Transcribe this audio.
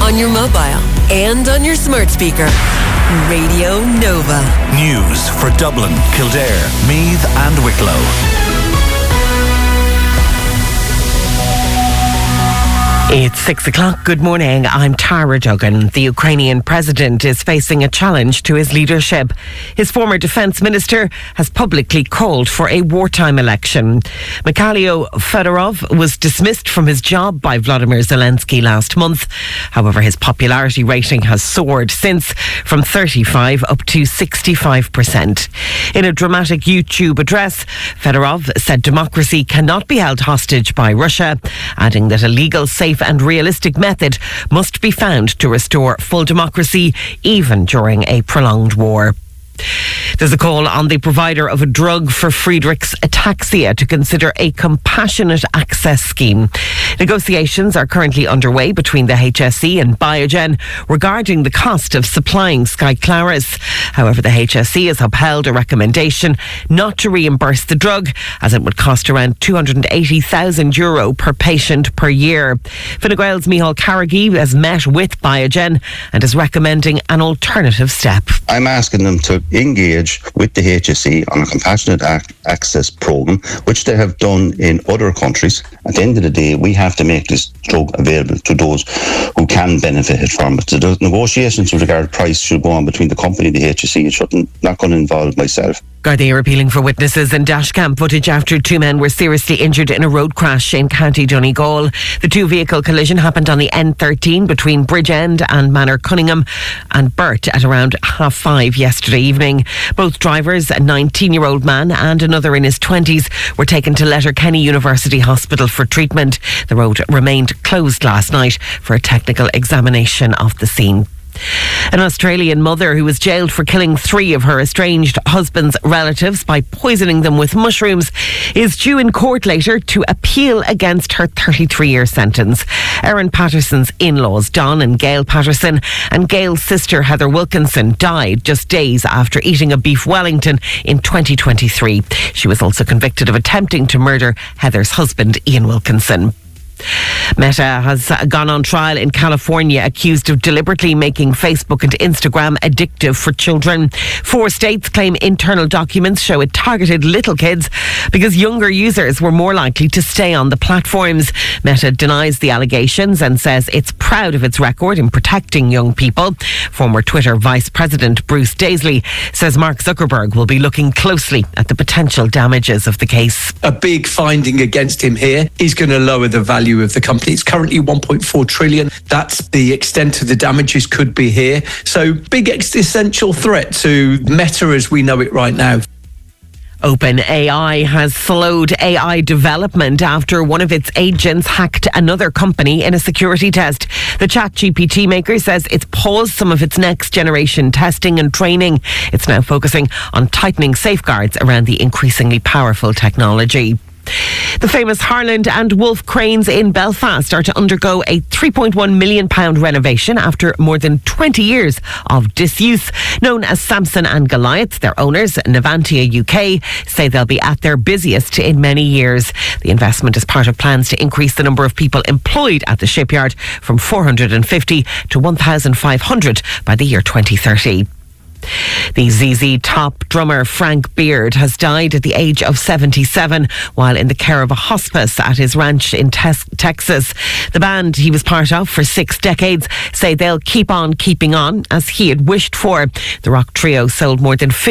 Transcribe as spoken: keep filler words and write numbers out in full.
on your mobile, and on your smart speaker. Radio Nova. News for Dublin, Kildare, Meath and Wicklow. It's six o'clock. Good morning. I'm Tara Duggan. The Ukrainian president is facing a challenge to his leadership. His former defence minister has publicly called for a wartime election. Mikhailo Fedorov was dismissed from his job by Vladimir Zelensky last month. However, his popularity rating has soared since, from thirty-five up to sixty-five percent. In a dramatic YouTube address, Fedorov said democracy cannot be held hostage by Russia, adding that a legal, safe and realistic method must be found to restore full democracy, even during a prolonged war. There's a call on the provider of a drug for Friedreich's ataxia to consider a compassionate access scheme. Negotiations are currently underway between the H S E and Biogen regarding the cost of supplying Skyclarys. However, the H S E has upheld a recommendation not to reimburse the drug, as it would cost around two hundred eighty thousand euro per patient per year. Fine Gael's Micheál Carrigy has met with Biogen and is recommending an alternative step. I'm asking them to engage with the H S E on a compassionate ac- access programme, which they have done in other countries. At the end of the day, we have to make this drug available to those who can benefit from it. So the negotiations with regard to price should go on between the company and the H S E. It shouldn't, not going to involve myself. Gardaí are appealing for witnesses and dashcam footage after two men were seriously injured in a road crash in County Donegal. The two-vehicle collision happened on the N thirteen between Bridgend and Manor Cunningham and Burt at around half five yesterday evening. Both drivers, a nineteen-year-old man and another in his twenties, were taken to Letterkenny University Hospital for treatment. The road remained closed last night for a technical examination of the scene. An Australian mother who was jailed for killing three of her estranged husband's relatives by poisoning them with mushrooms is due in court later to appeal against her thirty-three-year sentence. Erin Patterson's in-laws, Don and Gail Patterson, and Gail's sister Heather Wilkinson died just days after eating a beef Wellington in twenty twenty-three. She was also convicted of attempting to murder Heather's husband, Ian Wilkinson. Meta has gone on trial in California accused of deliberately making Facebook and Instagram addictive for children. Four states claim internal documents show it targeted little kids because younger users were more likely to stay on the platforms. Meta denies the allegations and says it's proud of its record in protecting young people. Former Twitter Vice President Bruce Daisley says Mark Zuckerberg will be looking closely at the potential damages of the case. A big finding against him here is going to lower the value of the company. It's currently one point four trillion. That's the extent of the damages could be here. So big existential threat to Meta as we know it right now. OpenAI has slowed A I development after one of its agents hacked another company in a security test. The ChatGPT maker says it's paused some of its next generation testing and training. It's now focusing on tightening safeguards around the increasingly powerful technology. The famous Harland and Wolff cranes in Belfast are to undergo a three point one million pounds renovation after more than twenty years of disuse. Known as Samson and Goliath, their owners, Navantia U K, say they'll be at their busiest in many years. The investment is part of plans to increase the number of people employed at the shipyard from four hundred fifty to one thousand five hundred by the year twenty thirty. The Z Z Top drummer Frank Beard has died at the age of seventy-seven while in the care of a hospice at his ranch in Tes- Texas. The band he was part of for six decades say they'll keep on keeping on as he had wished for. The rock trio sold more than fifty